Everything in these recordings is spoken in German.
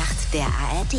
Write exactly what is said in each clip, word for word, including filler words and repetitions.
Nacht der A R D.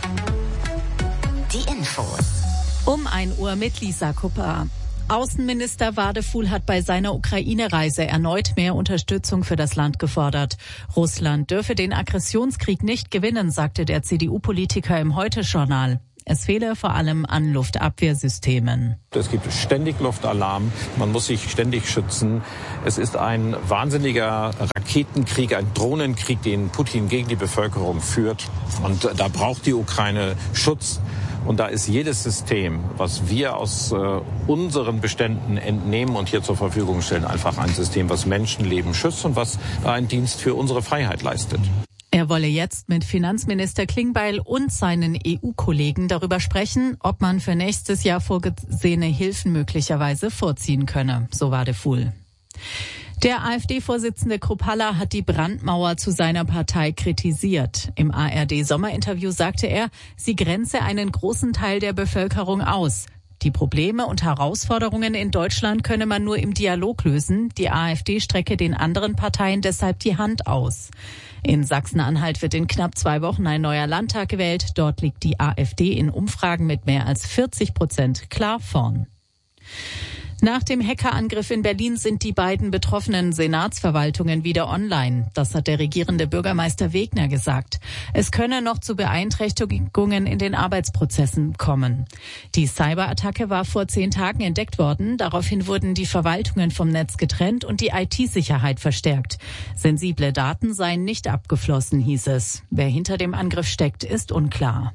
Die Infos. Um ein Uhr mit Lisa Kupper. Außenminister Wadefuhl hat bei seiner Ukraine-Reise erneut mehr Unterstützung für das Land gefordert. Russland dürfe den Aggressionskrieg nicht gewinnen, sagte der C D U-Politiker im Heute-Journal. Es fehle vor allem an Luftabwehrsystemen. Es gibt ständig Luftalarm, man muss sich ständig schützen. Es ist ein wahnsinniger Raketenkrieg, ein Drohnenkrieg, den Putin gegen die Bevölkerung führt. Und da braucht die Ukraine Schutz. Und da ist jedes System, was wir aus äh, unseren Beständen entnehmen und hier zur Verfügung stellen, einfach ein System, was Menschenleben schützt und was einen Dienst für unsere Freiheit leistet. Er wolle jetzt mit Finanzminister Klingbeil und seinen E U-Kollegen darüber sprechen, ob man für nächstes Jahr vorgesehene Hilfen möglicherweise vorziehen könne, so Wadefuhl. Der AfD-Vorsitzende Kruppalla hat die Brandmauer zu seiner Partei kritisiert. Im A R D-Sommerinterview sagte er, sie grenze einen großen Teil der Bevölkerung aus. Die Probleme und Herausforderungen in Deutschland könne man nur im Dialog lösen. Die AfD strecke den anderen Parteien deshalb die Hand aus. In Sachsen-Anhalt wird in knapp zwei Wochen ein neuer Landtag gewählt. Dort liegt die AfD in Umfragen mit mehr als vierzig Prozent klar vorn. Nach dem Hackerangriff in Berlin sind die beiden betroffenen Senatsverwaltungen wieder online. Das hat der regierende Bürgermeister Wegner gesagt. Es könne noch zu Beeinträchtigungen in den Arbeitsprozessen kommen. Die Cyberattacke war vor zehn Tagen entdeckt worden. Daraufhin wurden die Verwaltungen vom Netz getrennt und die I T-Sicherheit verstärkt. Sensible Daten seien nicht abgeflossen, hieß es. Wer hinter dem Angriff steckt, ist unklar.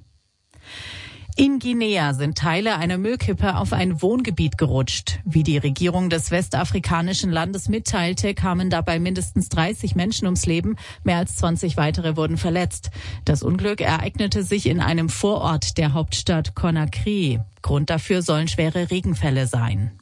In Guinea sind Teile einer Müllkippe auf ein Wohngebiet gerutscht. Wie die Regierung des westafrikanischen Landes mitteilte, kamen dabei mindestens dreißig Menschen ums Leben, mehr als zwanzig weitere wurden verletzt. Das Unglück ereignete sich in einem Vorort der Hauptstadt Conakry. Grund dafür sollen schwere Regenfälle sein.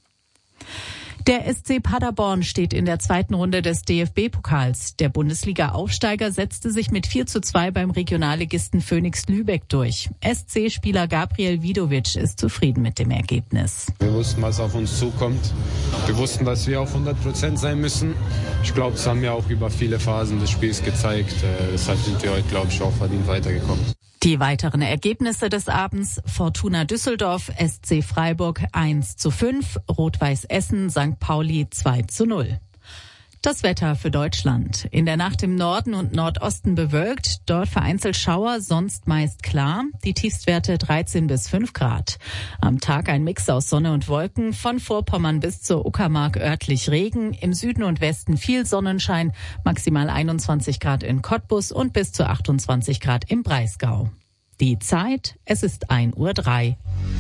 Der S C Paderborn steht in der zweiten Runde des D F B-Pokals. Der Bundesliga-Aufsteiger setzte sich mit vier zu zwei beim Regionalligisten Phönix Lübeck durch. S C-Spieler Gabriel Vidovic ist zufrieden mit dem Ergebnis. Wir wussten, was auf uns zukommt. Wir wussten, dass wir auf hundert Prozent sein müssen. Ich glaube, das haben wir auch über viele Phasen des Spiels gezeigt. Deshalb sind wir heute, glaube ich, auch verdient weitergekommen. Die weiteren Ergebnisse des Abends: Fortuna Düsseldorf, S C Freiburg eins zu fünf, Rot-Weiß Essen, Sankt Pauli zwei zu null. Das Wetter für Deutschland. In der Nacht im Norden und Nordosten bewölkt, dort vereinzelt Schauer, sonst meist klar. Die Tiefstwerte dreizehn bis fünf Grad. Am Tag ein Mix aus Sonne und Wolken, von Vorpommern bis zur Uckermark örtlich Regen, im Süden und Westen viel Sonnenschein, maximal einundzwanzig Grad in Cottbus und bis zu achtundzwanzig Grad im Breisgau. Die Zeit, es ist ein Uhr drei.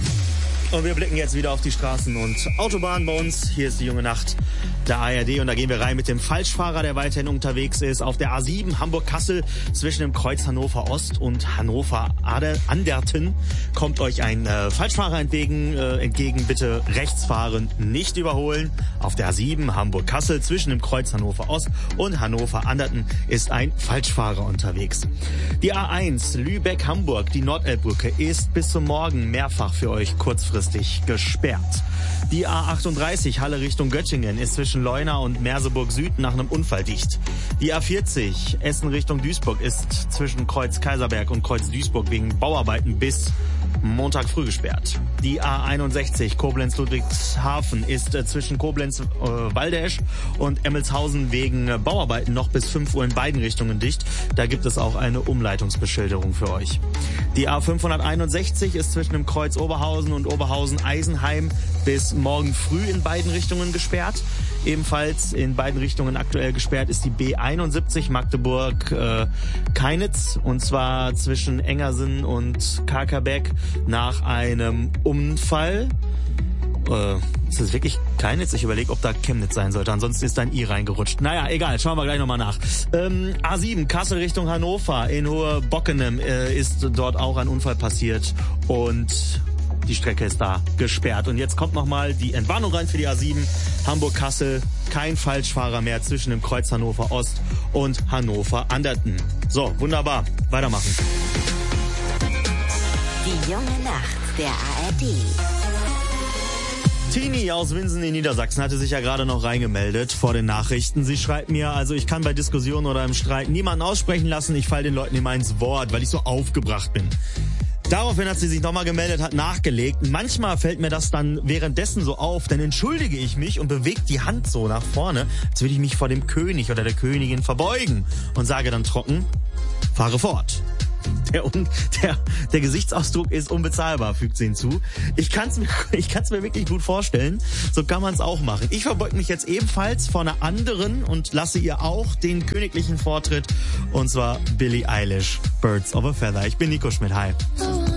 Und wir blicken jetzt wieder auf die Straßen und Autobahnen bei uns. Hier ist die junge Nacht der A R D und da gehen wir rein mit dem Falschfahrer, der weiterhin unterwegs ist. Auf der A sieben Hamburg-Kassel zwischen dem Kreuz Hannover Ost und Hannover Anderten kommt euch ein äh, Falschfahrer entgegen. Äh, entgegen bitte rechts fahren, nicht überholen. Auf der A sieben Hamburg-Kassel zwischen dem Kreuz Hannover Ost und Hannover Anderten ist ein Falschfahrer unterwegs. Die A eins Lübeck-Hamburg, die Nordelbbrücke, ist bis zum Morgen mehrfach für euch kurzfristig gesperrt. Die A achtunddreißig Halle Richtung Göttingen ist zwischen Leuna und Merseburg Süd nach einem Unfall dicht. Die A vierzig Essen Richtung Duisburg ist zwischen Kreuz Kaiserberg und Kreuz Duisburg wegen Bauarbeiten bis Montag früh gesperrt. Die A einundsechzig Koblenz-Ludwigshafen ist äh, zwischen Koblenz-Waldesch äh, und Emmelshausen wegen äh, Bauarbeiten noch bis fünf Uhr in beiden Richtungen dicht. Da gibt es auch eine Umleitungsbeschilderung für euch. Die A fünfhunderteinundsechzig ist zwischen dem Kreuz Oberhausen und Oberhausen-Eisenheim bis morgen früh in beiden Richtungen gesperrt. Ebenfalls in beiden Richtungen aktuell gesperrt ist die B einundsiebzig Magdeburg-Keinitz äh, und zwar zwischen Engersen und Karkerbeck nach einem Unfall. Äh, ist das wirklich Keinitz? Ich überlege, ob da Chemnitz sein sollte. Ansonsten ist da ein I reingerutscht. Naja, egal. Schauen wir gleich nochmal nach. Ähm, A sieben Kassel Richtung Hannover in Hohe Bockenem äh, ist dort auch ein Unfall passiert und die Strecke ist da gesperrt. Und jetzt kommt nochmal die Entwarnung rein für die A sieben. Hamburg-Kassel, kein Falschfahrer mehr zwischen dem Kreuz Hannover Ost und Hannover Anderten. So, wunderbar. Weitermachen. Die junge Nacht der A R D. Tini aus Winsen in Niedersachsen hatte sich ja gerade noch reingemeldet vor den Nachrichten. Sie schreibt mir, also ich kann bei Diskussionen oder im Streit niemanden aussprechen lassen. Ich falle den Leuten immer ins Wort, weil ich so aufgebracht bin. Daraufhin hat sie sich nochmal gemeldet, hat nachgelegt. Manchmal fällt mir das dann währenddessen so auf, dann entschuldige ich mich und bewege die Hand so nach vorne, als würde ich mich vor dem König oder der Königin verbeugen und sage dann trocken, fahre fort. Der, der, der Gesichtsausdruck ist unbezahlbar, fügt sie hinzu. Ich kann es mir, ich kann's mir wirklich gut vorstellen. So kann man es auch machen. Ich verbeuge mich jetzt ebenfalls vor einer anderen und lasse ihr auch den königlichen Vortritt. Und zwar Billie Eilish, Birds of a Feather. Ich bin Nico Schmidt. Hi.